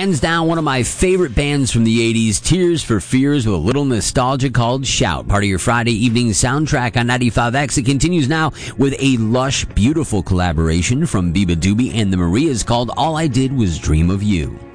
hands down, one of my favorite bands from the 80s, Tears for Fears with a little nostalgia called Shout. Part of your Friday evening soundtrack on 95X. It continues now with a lush, beautiful collaboration from Biba Doobie and the Marias called All I Did Was Dream of You.